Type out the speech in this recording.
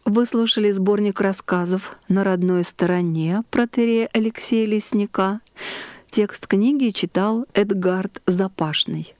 Вы слушали сборник рассказов «На родной стороне» протоиерея Алексея Лесника. Текст книги читал Эдгард Запашный.